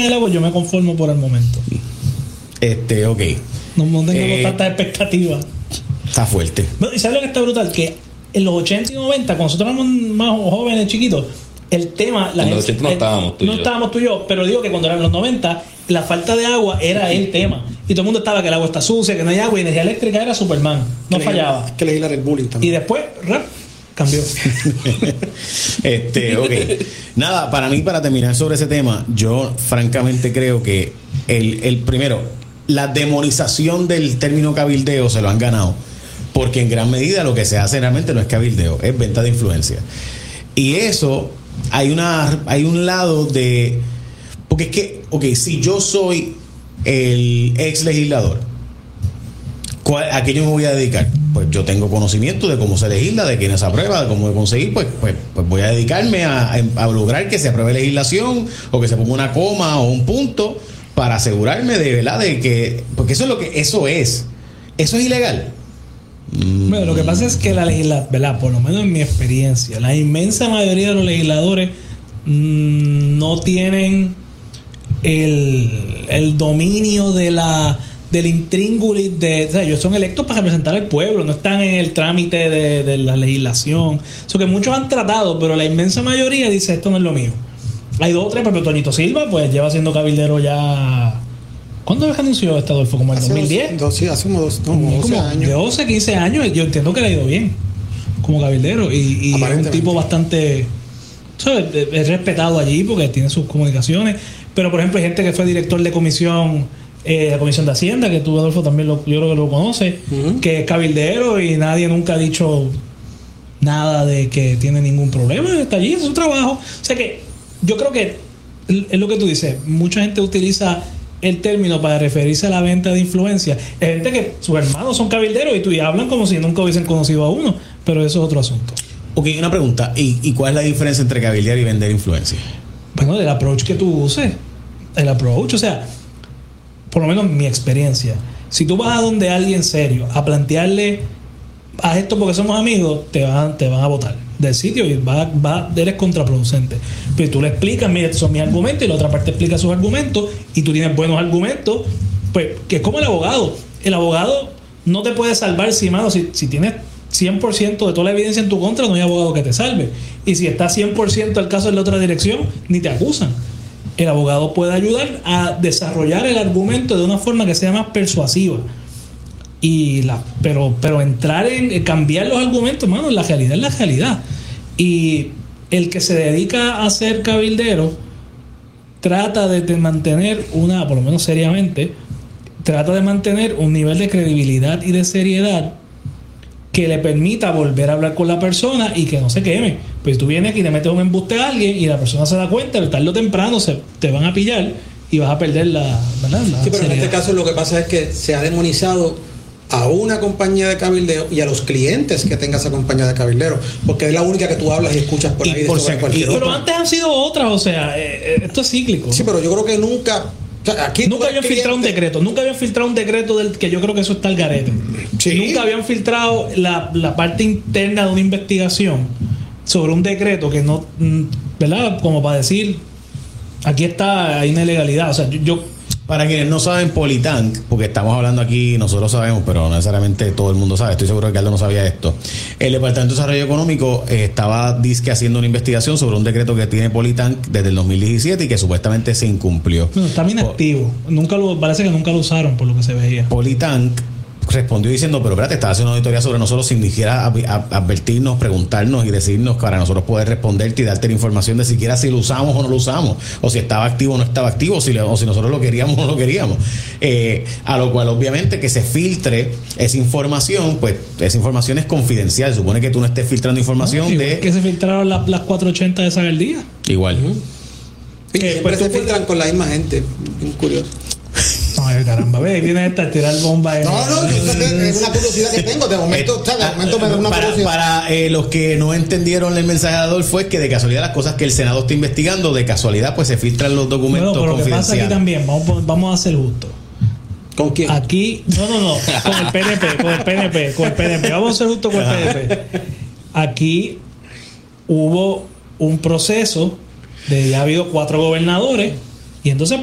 en el agua, yo me conformo por el momento. Ok. No tengo tantas expectativas. Está fuerte. ¿Y sabes lo que está brutal? Que en los 80 y 90, cuando nosotros éramos más jóvenes, chiquitos, el tema... En los 80 no estábamos tú y yo. No estábamos tú y yo, pero digo que cuando eran los 90, la falta de agua era el tema. Y todo el mundo estaba que el agua está sucia, que no hay agua, y energía eléctrica era Superman. No fallaba. Hay que legislar el bullying también. Y después, cambió. Ok. Nada, para mí, para terminar sobre ese tema, yo francamente creo que el primero, la demonización del término cabildeo se lo han ganado, porque en gran medida lo que se hace realmente no es cabildeo, es venta de influencia. Y eso, hay un lado de... Porque es que, si yo soy el ex legislador, ¿a qué yo me voy a dedicar? Pues yo tengo conocimiento de cómo se legisla, de quién se aprueba, de cómo conseguir, pues voy a dedicarme a lograr que se apruebe legislación o que se ponga una coma o un punto para asegurarme de verdad de que, porque eso es ilegal. Bueno, lo que pasa es que la legislación, ¿verdad? Por lo menos en mi experiencia, la inmensa mayoría de los legisladores no tienen el dominio del intríngulis o sea, ellos son electos para representar al pueblo, no están en el trámite de la legislación. Eso que muchos han tratado, pero la inmensa mayoría dice esto no es lo mío. Hay 2 o 3, pero Toñito Silva pues lleva siendo cabildero ya. ¿Cuándo es que anunció este, Adolfo? ¿Como el 2010? Sí, hace como 12 años. 12, 15 años. Yo entiendo que le ha ido bien como cabildero y es un tipo bastante, ¿sabes? Es respetado allí porque tiene sus comunicaciones. Pero por ejemplo hay gente que fue director de comisión, la comisión de Hacienda, que tú, Adolfo, también yo creo que lo conoces, que es cabildero y nadie nunca ha dicho nada de que tiene ningún problema, está allí, es su trabajo. O sea que yo creo que es lo que tú dices, mucha gente utiliza el término para referirse a la venta de influencia. Hay gente que sus hermanos son cabilderos y hablan como si nunca hubiesen conocido a uno, pero eso es otro asunto. Ok, una pregunta, ¿y cuál es la diferencia entre cabildear y vender influencia? Bueno, el approach que tú uses. El approach, o sea, por lo menos mi experiencia, si tú vas a donde alguien serio a plantearle, haz esto porque somos amigos, te van a botar del sitio y eres contraproducente. Pero tú le explicas, mira, estos son mis argumentos, y la otra parte explica sus argumentos, y tú tienes buenos argumentos, pues que es como el abogado. El abogado no te puede salvar si tienes 100% de toda la evidencia en tu contra, no hay abogado que te salve. Y si está 100% el caso en la otra dirección, ni te acusan. El abogado puede ayudar a desarrollar el argumento de una forma que sea más persuasiva. Pero entrar en cambiar los argumentos, mano, la realidad es la realidad. Y el que se dedica a ser cabildero trata de mantener por lo menos seriamente, trata de mantener un nivel de credibilidad y de seriedad que le permita volver a hablar con la persona y que no se queme. Pues tú vienes aquí y le metes un embuste a alguien y la persona se da cuenta, tarde o temprano te van a pillar y vas a perder ¿verdad? Sí, pero en este caso lo que pasa es que se ha demonizado a una compañía de cabildeo y a los clientes que tenga esa compañía de cabildero, porque es la única que tú hablas y escuchas por ahí. Pero antes han sido otras, o sea, esto es cíclico. Sí, pero yo creo que nunca... O sea, aquí nunca habían filtrado un decreto del que yo creo que eso está al garete. Sí. Nunca habían filtrado la parte interna de una investigación sobre un decreto que no, ¿verdad? Como para decir, aquí hay una ilegalidad. O sea, yo para quienes no saben, Politank, porque estamos hablando aquí, nosotros sabemos, pero no necesariamente todo el mundo sabe, estoy seguro que Aldo no sabía esto. El Departamento de Desarrollo Económico estaba haciendo una investigación sobre un decreto que tiene Politank desde el 2017 y que supuestamente se incumplió. Bueno, está inactivo, parece que nunca lo usaron por lo que se veía. Politank respondió diciendo, pero espérate, estaba haciendo una auditoría sobre nosotros sin ni siquiera advertirnos, preguntarnos y decirnos para nosotros poder responderte y darte la información de siquiera si lo usamos o no lo usamos, o si estaba activo o no estaba activo, o si nosotros lo queríamos o no lo queríamos. A lo cual obviamente que se filtre esa información, pues esa información es confidencial, supone que tú no estés filtrando información de... que se filtraron las 480 de Sagardía. Igual. Y siempre se filtran con la misma gente, bien curioso. Ay, caramba, ve, viene esta a tirar bomba. No, es una curiosidad que tengo. De momento me da una curiosidad. Para los que no entendieron el mensaje de Adolfo, es que de casualidad las cosas que el Senado está investigando, de casualidad pues se filtran los documentos pero confidenciales. Lo que pasa aquí también, vamos a ser justos. ¿Con quién? Aquí, no, con el PNP. Vamos a ser justos con el PNP. Aquí hubo un proceso ya ha habido 4 gobernadores y entonces